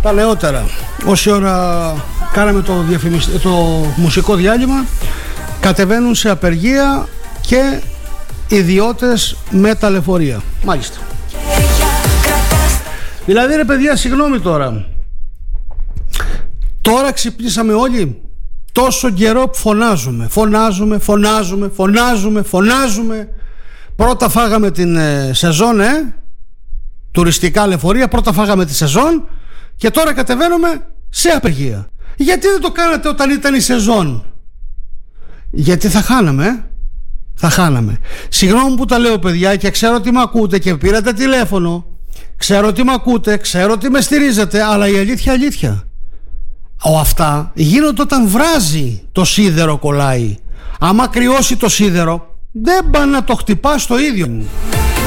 παλαιότερα, όση ώρα κάναμε το μουσικό διάλειμμα, κατεβαίνουν σε απεργία και ιδιώτες με τα λεωφορεία. Μάλιστα. Δηλαδή ρε παιδιά, συγγνώμη τώρα ξυπνήσαμε όλοι. Τόσο καιρό που φωνάζουμε. Πρώτα φάγαμε την σεζόν, τουριστικά λεωφορεία, πρώτα φάγαμε τη σεζόν και τώρα κατεβαίνουμε σε απεργία. Γιατί δεν το κάνατε όταν ήταν η σεζόν? Γιατί θα χάναμε. Συγγνώμη που τα λέω παιδιά, και ξέρω ότι με ακούτε και πήρατε τηλέφωνο, ξέρω ότι με ακούτε, ξέρω ότι με στηρίζετε, αλλά η αλήθεια αυτά γίνονται όταν βράζει το σίδερο, κολλάει. Άμα κρυώσει το σίδερο, δεν πάνε να το χτυπάς το ίδιο.